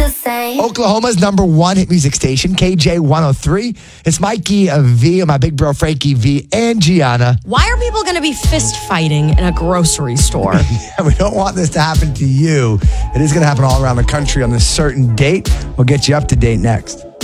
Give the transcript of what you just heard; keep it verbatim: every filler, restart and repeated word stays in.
to say. Oklahoma's number one hit music station, K J one oh three. It's Mikey uh, V and my big bro Frankie V and Gianna. Why are people going to be fist fighting in a grocery store? Yeah, we don't want this to happen to you. It is going to happen all around the country on this certain date. We'll get you up to date next.